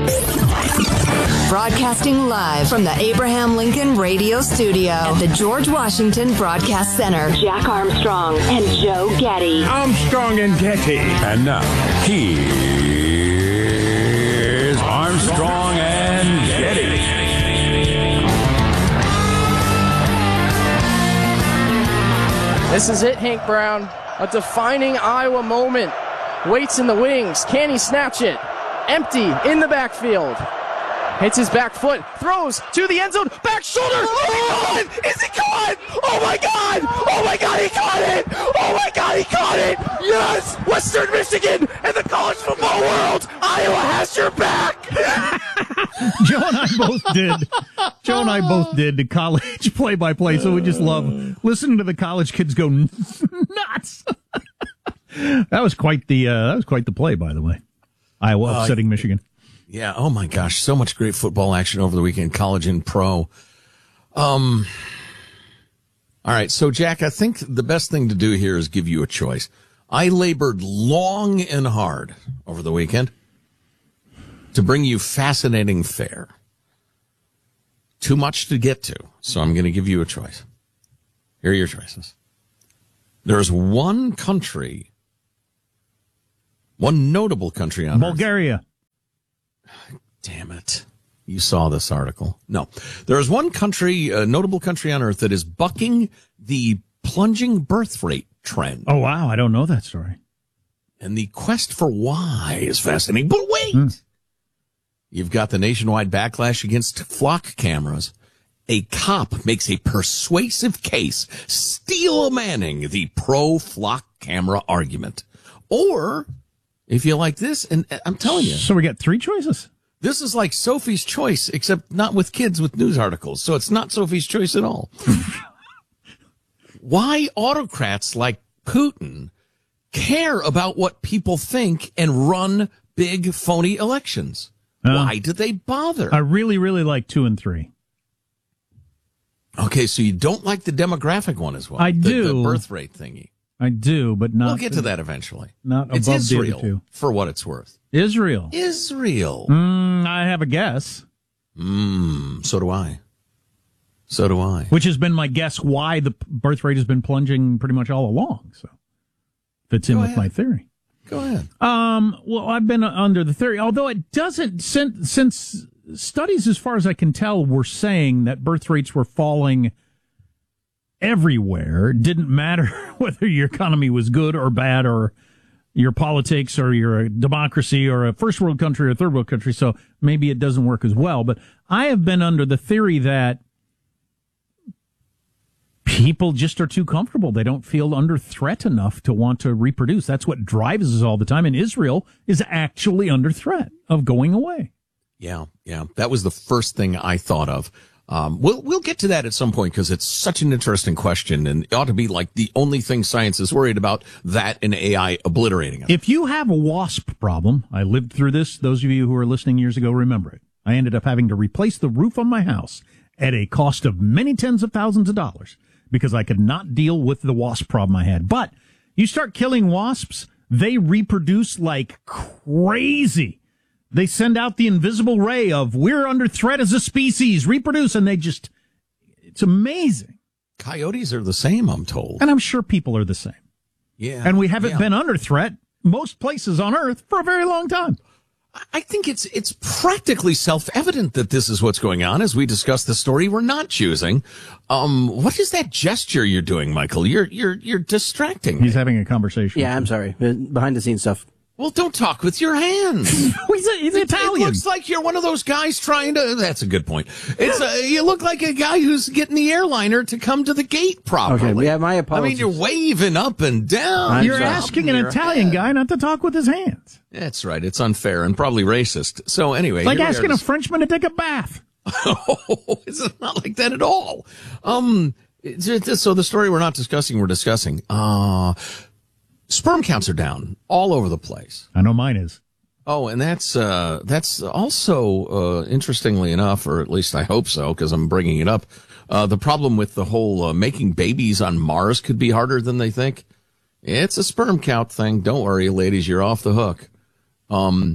Broadcasting live from the Abraham Lincoln Radio Studio at the George Washington Broadcast Center. Jack Armstrong and Joe Getty. Armstrong and Getty. And now, here's Armstrong and Getty. This is it, Hank Brown. A defining Iowa moment. Waits in the wings. Can he snatch it? Empty in the backfield. Hits his back foot, throws to the end zone, back shoulder. Oh, he caught it! Is he caught? Oh my God! Oh my God, he caught it! Oh my God, he caught it! Yes! Western Michigan and the college football world! Iowa has your back! Joe and I both did the college play-by-play, so we just love listening to the college kids go nuts. That was quite the play, by the way. Iowa upsetting Michigan. Yeah, oh my gosh, so much great football action over the weekend, college and pro. All right, so Jack, I think the best thing to do here is give you a choice. I labored long and hard over the weekend to bring you fascinating fare. Too much to get to, so I'm going to give you a choice. Here are your choices. There's one country, one notable country on Bulgaria. Damn it. You saw this article. No. There is one country, a notable country on earth that is bucking the plunging birth rate trend. Oh, wow. I don't know that story. And the quest for why is fascinating. But wait! You've got the nationwide backlash against flock cameras. A cop makes a persuasive case, steel manning the pro-flock camera argument. Or, if you like this, and I'm telling you. So we got three choices? This is like Sophie's Choice, except not with kids with news articles. So it's not Sophie's Choice at all. Why autocrats like Putin care about what people think and run big phony elections? Why do they bother? I really, really like 2 and 3. Okay, so you don't like the demographic one as well. I do. The birth rate thingy. I do, but not. We'll get to that eventually. Not it's above Israel, the other two. for what it's worth. Israel. I have a guess. So do I. So do I. Which has been my guess why the birth rate has been plunging pretty much all along. So fits in with my theory. Go ahead. Well, I've been under the theory, although it doesn't, since studies, as far as I can tell, were saying that birth rates were falling everywhere. It didn't matter whether your economy was good or bad, or your politics, or you're a democracy, or a first world country or third world country. So maybe it doesn't work as well. But I have been under the theory that people just are too comfortable. They don't feel under threat enough to want to reproduce. That's what drives us all the time. And Israel is actually under threat of going away. Yeah. That was the first thing I thought of. We'll get to that at some point because it's such an interesting question, and it ought to be like the only thing science is worried about, that and AI obliterating it. If you have a wasp problem, I lived through this. Those of you who were listening years ago remember it. I ended up having to replace the roof on my house at a cost of many tens of thousands of dollars because I could not deal with the wasp problem I had. But you start killing wasps, they reproduce like crazy. They send out the invisible ray of, we're under threat as a species, reproduce, and it's amazing. Coyotes are the same, I'm told. And I'm sure people are the same. Yeah. And we haven't been under threat most places on Earth for a very long time. I think it's practically self-evident that this is what's going on as we discuss the story we're not choosing. What is that gesture you're doing, Michael? You're distracting me. He's having a conversation. Yeah, I'm sorry. Behind the scenes stuff. Well, don't talk with your hands. He's Italian. It looks like you're one of those guys trying to. That's a good point. You look like a guy who's getting the airliner to come to the gate properly. Okay, yeah, my apologies. I mean, you're waving up and down. You're asking an Italian guy not to talk with his hands. That's right. It's unfair and probably racist. So anyway, like asking a Frenchman to take a bath. Oh, it's not like that at all. So the story we're not discussing, we're discussing. Sperm counts are down all over the place. I know mine is. Oh, and that's also, interestingly enough, or at least I hope so, because I'm bringing it up. The problem with the whole making babies on Mars could be harder than they think. It's a sperm count thing. Don't worry, ladies, you're off the hook.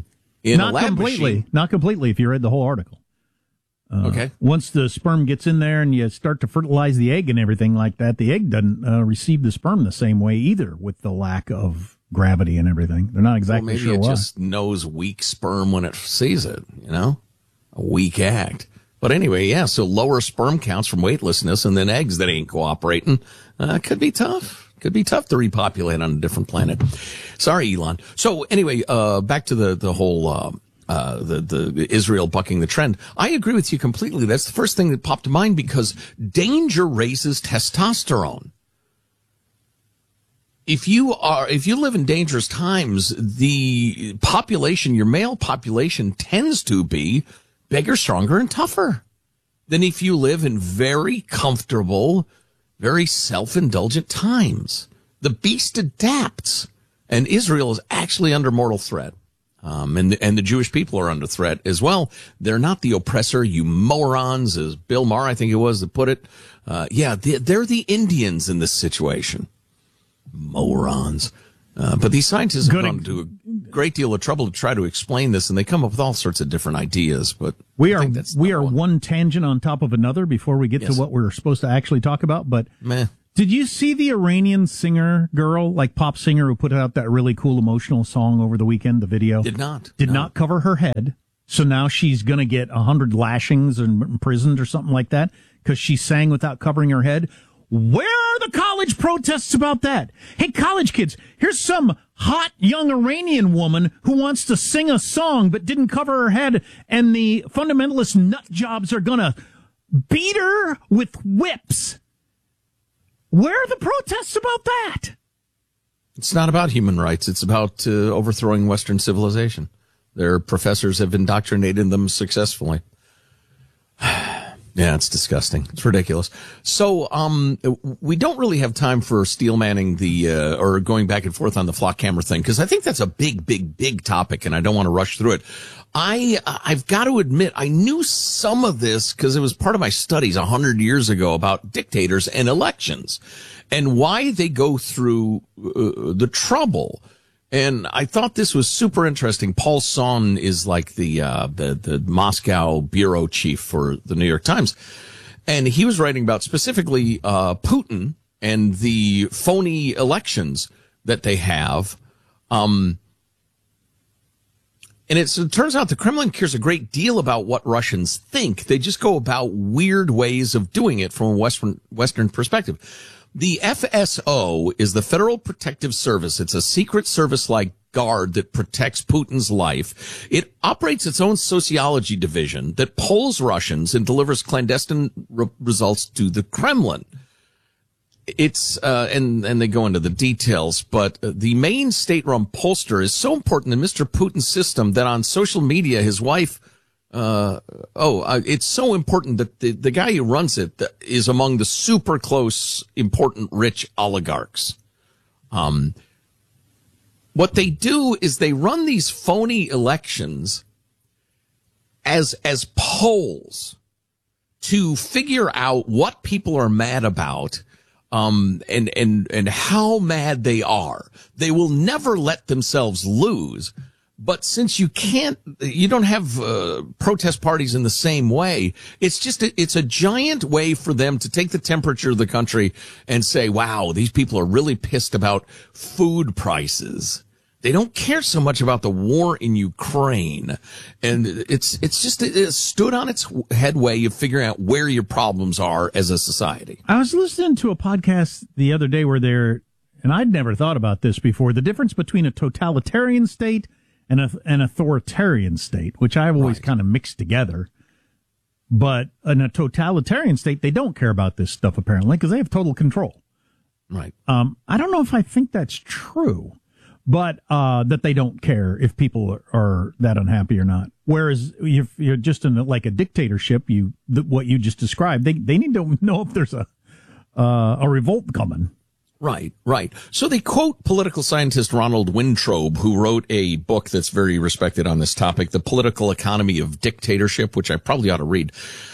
in not a lab completely, machine. not completely. If you read the whole article, Okay. once the sperm gets in there and you start to fertilize the egg and everything like that, the egg doesn't receive the sperm the same way either, with the lack of gravity and everything. They're not exactly Maybe sure it why. just knows weak sperm when it sees it, a weak act. But anyway, yeah, so lower sperm counts from weightlessness and then eggs that ain't cooperating could be tough. Could be tough to repopulate on a different planet. Sorry, Elon. So anyway, back to the whole the Israel bucking the trend. I agree with you completely. That's the first thing that popped to mind, because danger raises testosterone. If you live in dangerous times, the population, your male population, tends to be bigger, stronger, and tougher than if you live in very comfortable, very self-indulgent times. The beast adapts, and Israel is actually under mortal threat. And the Jewish people are under threat as well. They're not the oppressor, you morons, as Bill Maher, I think it was, that put it. They're the Indians in this situation. Morons. But these scientists have gone to a great deal of trouble to try to explain this, and they come up with all sorts of different ideas. But we are one tangent on top of another before we get to what we're supposed to actually talk about. But did you see the Iranian singer girl, like pop singer, who put out that really cool emotional song over the weekend? The video did not cover her head, so now she's going to get 100 lashings and imprisoned or something like that because she sang without covering her head. Where are the college protests about that? Hey, college kids, here's some hot young Iranian woman who wants to sing a song but didn't cover her head, and the fundamentalist nut jobs are going to beat her with whips. Where are the protests about that? It's not about human rights. It's about overthrowing Western civilization. Their professors have indoctrinated them successfully. Yeah, it's disgusting. It's ridiculous. So, we don't really have time for steel manning or going back and forth on the flock camera thing, because I think that's a big, big, big topic, and I don't want to rush through it. I've got to admit, I knew some of this because it was part of my studies 100 years ago about dictators and elections and why they go through the trouble. And I thought this was super interesting. Paul Son is like the Moscow bureau chief for the New York Times. And he was writing about specifically Putin and the phony elections that they have. And it turns out the Kremlin cares a great deal about what Russians think. They just go about weird ways of doing it from a Western perspective. The FSO is the Federal Protective Service. It's a secret service-like guard that protects Putin's life. It operates its own sociology division that polls Russians and delivers clandestine results to the Kremlin. It's, and they go into the details, but the main state-run pollster is so important in Mr. Putin's system that on social media, his wife, it's so important that the guy who runs it is among the super close, important, rich oligarchs. What they do is they run these phony elections as polls to figure out what people are mad about, and how mad they are. They will never let themselves lose. But since you don't have protest parties in the same way, it's a giant way for them to take the temperature of the country and say, wow, these people are really pissed about food prices. They don't care so much about the war in Ukraine. And it's just it stood on its head way of figuring out where your problems are as a society. I was listening to a podcast the other day and I'd never thought about this before, the difference between a totalitarian state and an authoritarian state, which I've always kind of mixed together. But in a totalitarian state, they don't care about this stuff, apparently, because they have total control. Right. I don't know if I think that's true, but that they don't care if people are that unhappy or not. Whereas if you're just in like a dictatorship, what you just described, they need to know if there's a revolt coming. Right. So they quote political scientist Ronald Wintrobe, who wrote a book that's very respected on this topic, The Political Economy of Dictatorship, which I probably ought to read.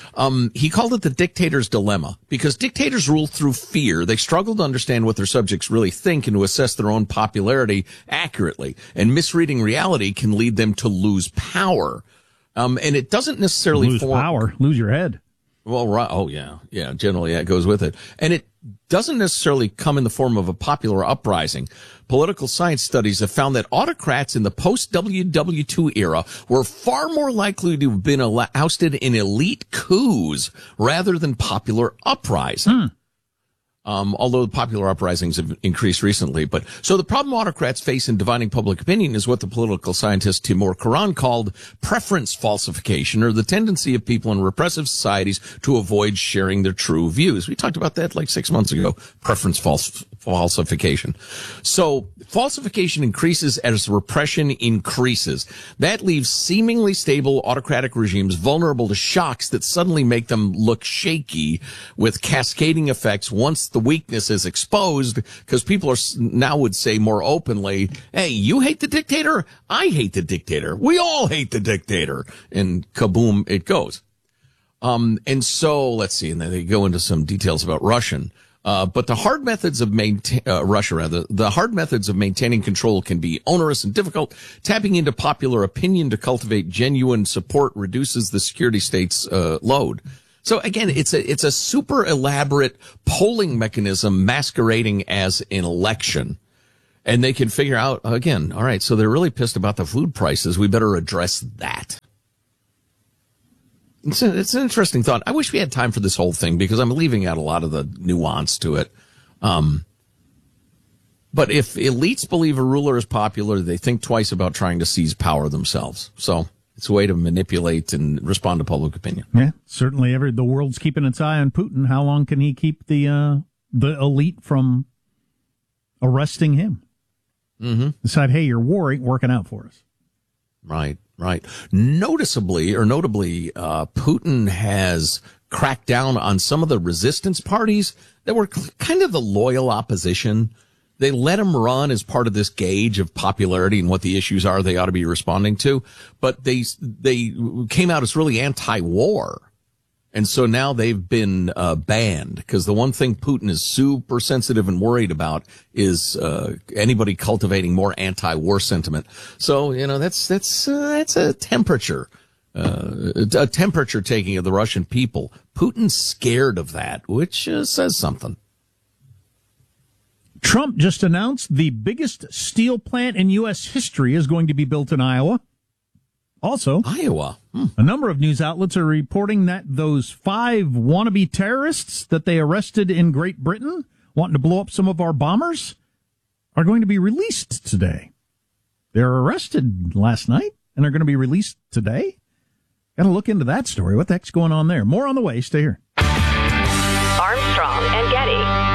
He called it the dictator's dilemma because dictators rule through fear. They struggle to understand what their subjects really think and to assess their own popularity accurately. And misreading reality can lead them to lose power. And it doesn't necessarily lose power, lose your head. Well, right. Oh, yeah. Yeah. Generally, that goes with it. And it doesn't necessarily come in the form of a popular uprising. Political science studies have found that autocrats in the post-WW2 era were far more likely to have been ousted in elite coups rather than popular uprisings. Although the popular uprisings have increased recently. But so the problem autocrats face in dividing public opinion is what the political scientist Timur Kuran called preference falsification, or the tendency of people in repressive societies to avoid sharing their true views. We talked about that like 6 months ago, preference falsification. So falsification increases as repression increases. That leaves seemingly stable autocratic regimes vulnerable to shocks that suddenly make them look shaky, with cascading effects once the weakness is exposed, because people are now would say more openly, hey, you hate the dictator? I hate the dictator. We all hate the dictator. And kaboom, it goes. And so let's see. And then they go into some details about Russian. But the hard methods of the hard methods of maintaining control can be onerous and difficult. Tapping into popular opinion to cultivate genuine support reduces the security state's load. So again, it's a super elaborate polling mechanism masquerading as an election. And they can figure out, again, all right, so they're really pissed about the food prices. We better address that. It's an interesting thought. I wish we had time for this whole thing because I'm leaving out a lot of the nuance to it. But if elites believe a ruler is popular, they think twice about trying to seize power themselves. So it's a way to manipulate and respond to public opinion. Yeah, certainly. The world's keeping its eye on Putin. How long can he keep the elite from arresting him? Mm-hmm. Decide, hey, you're working out for us. Right. Notably, Putin has cracked down on some of the resistance parties that were kind of the loyal opposition. They let him run as part of this gauge of popularity and what the issues are they ought to be responding to. But they came out as really anti-war. And so now they've been banned, because the one thing Putin is super sensitive and worried about is anybody cultivating more anti-war sentiment. So, that's a temperature taking of the Russian people. Putin's scared of that, which says something. Trump just announced the biggest steel plant in U.S. history is going to be built in Iowa. Also, Iowa. A number of news outlets are reporting that those 5 wannabe terrorists that they arrested in Great Britain, wanting to blow up some of our bombers, are going to be released today. They were arrested last night and are going to be released today. Got to look into that story. What the heck's going on there? More on the way. Stay here. Armstrong and Getty.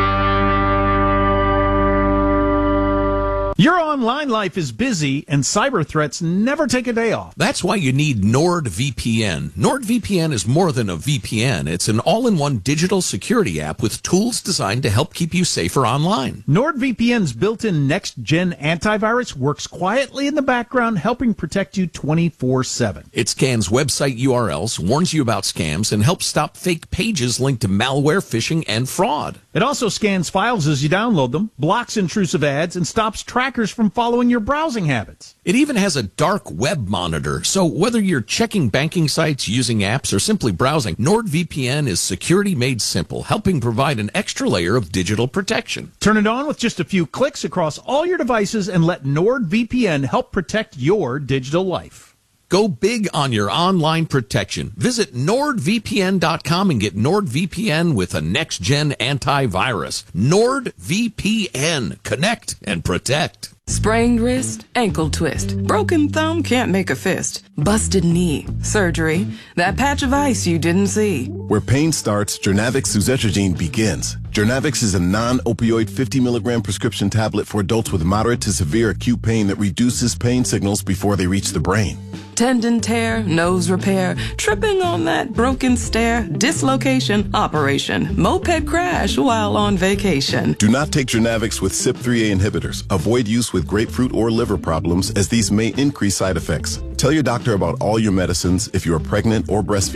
Your online life is busy, and cyber threats never take a day off. That's why you need NordVPN. NordVPN is more than a VPN. It's an all-in-one digital security app with tools designed to help keep you safer online. NordVPN's built-in next-gen antivirus works quietly in the background, helping protect you 24/7. It scans website URLs, warns you about scams, and helps stop fake pages linked to malware, phishing, and fraud. It also scans files as you download them, blocks intrusive ads, and stops trackers from following your browsing habits. It even has a dark web monitor, so whether you're checking banking sites, using apps, or simply browsing, NordVPN is security made simple, helping provide an extra layer of digital protection. Turn it on with just a few clicks across all your devices and let NordVPN help protect your digital life. Go big on your online protection. Visit NordVPN.com and get NordVPN with a next-gen antivirus. NordVPN. Connect and protect. Sprained wrist, ankle twist, broken thumb, can't make a fist, busted knee, surgery, that patch of ice you didn't see. Where pain starts, Journavx suzetrigine begins. Journavx is a non-opioid 50-milligram prescription tablet for adults with moderate to severe acute pain that reduces pain signals before they reach the brain. Tendon tear, nose repair, tripping on that broken stair, dislocation, operation, moped crash while on vacation. Do not take Journavx with CYP3A inhibitors. Avoid use with grapefruit or liver problems, as these may increase side effects. Tell your doctor about all your medicines if you are pregnant or breastfeeding.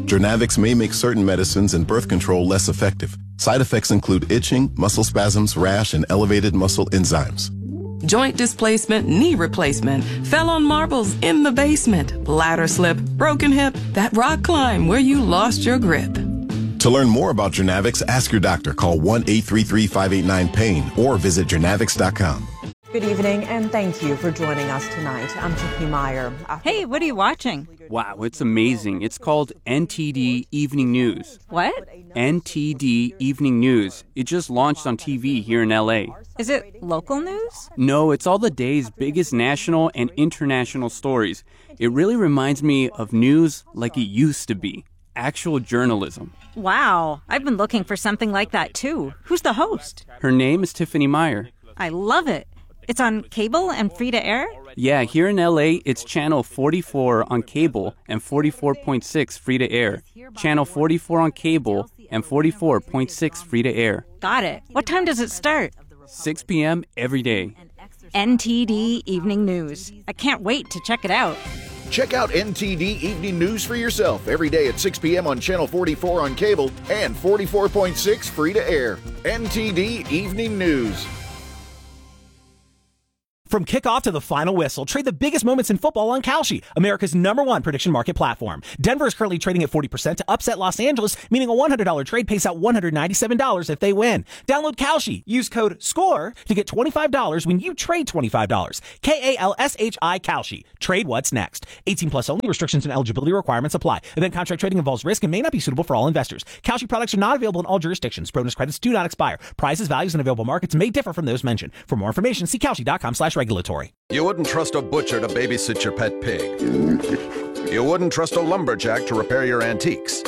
Jernavix may make certain medicines and birth control less effective. Side effects include itching, muscle spasms, rash, and elevated muscle enzymes. Joint displacement, knee replacement, fell on marbles in the basement, ladder slip, broken hip, that rock climb where you lost your grip. To learn more about Jernavix, ask your doctor. Call 1-833-589-PAIN or visit jernavix.com. Good evening, and thank you for joining us tonight. I'm Tiffany Meyer. Hey, what are you watching? Wow, it's amazing. It's called NTD Evening News. What? NTD Evening News. It just launched on TV here in L.A. Is it local news? No, it's all the day's biggest national and international stories. It really reminds me of news like it used to be. Actual journalism. Wow, I've been looking for something like that too. Who's the host? Her name is Tiffany Meyer. I love it. It's on cable and free to air? Yeah, here in LA, it's channel 44 on cable and 44.6 free to air. Channel 44 on cable and 44.6 free to air. Got it. What time does it start? 6 p.m. every day. NTD Evening News. I can't wait to check it out. Check out NTD Evening News for yourself every day at 6 p.m. on Channel 44 on cable and 44.6 free to air. NTD Evening News. From kickoff to the final whistle, trade the biggest moments in football on Kalshi, America's #1 prediction market platform. Denver is currently trading at 40% to upset Los Angeles, meaning a $100 trade pays out $197 if they win. Download Kalshi. Use code SCORE to get $25 when you trade $25. KALSHI Kalshi. Trade what's next. 18 plus only. Restrictions and eligibility requirements apply. Event contract trading involves risk and may not be suitable for all investors. Kalshi products are not available in all jurisdictions. Bonus credits do not expire. Prices, values, and available markets may differ from those mentioned. For more information, see Kalshi.com/regulatory. You wouldn't trust a butcher to babysit your pet pig. You wouldn't trust a lumberjack to repair your antiques.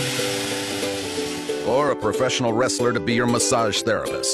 Or a professional wrestler to be your massage therapist.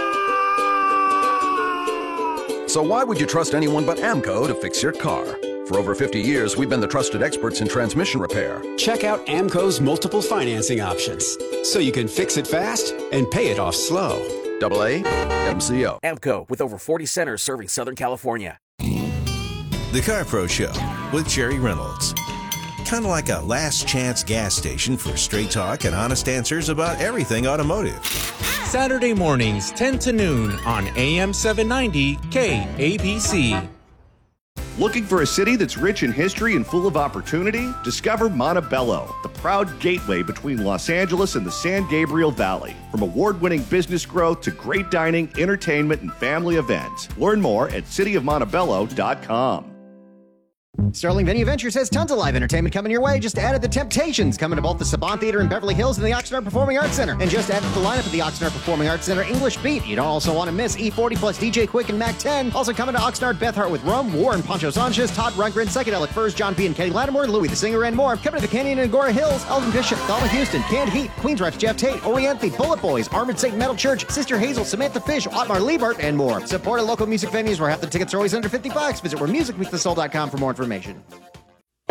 So why would you trust anyone but AMCO to fix your car? For over 50 years, we've been the trusted experts in transmission repair. Check out AMCO's multiple financing options, so you can fix it fast and pay it off slow. AA MCO. AMCO, with over 40 centers serving Southern California. The Car Pro Show with Jerry Reynolds. Kind of like a last chance gas station for straight talk and honest answers about everything automotive. Saturday mornings, 10 to noon on AM 790 KABC. Looking for a city that's rich in history and full of opportunity? Discover Montebello, the proud gateway between Los Angeles and the San Gabriel Valley. From award-winning business growth to great dining, entertainment, and family events. Learn more at cityofmontebello.com. Sterling Venue Ventures has tons of live entertainment coming your way. Just added The Temptations coming to both the Saban Theater in Beverly Hills and the Oxnard Performing Arts Center. And just added to the lineup of the Oxnard Performing Arts Center English Beat. You don't also want to miss E40 plus DJ Quick and Mac 10. Also coming to Oxnard, Beth Hart with Rome, Warren, Pancho Sanchez, Todd Rundgren, Psychedelic Furs, John P. and Kenny Lattimore, Louis the Singer, and more. Coming to the Canyon and Agora Hills, Elvin Bishop, Thelma Houston, Canned Heat, Queensrÿche, Jeff Tate, Oriente, Bullet Boys, Armored Saint Metal Church, Sister Hazel, Samantha Fish, Otmar Liebert, and more. Support our local music venues where half the tickets are always under $50. Visit wheremusicmeetsthesoul.com for more information.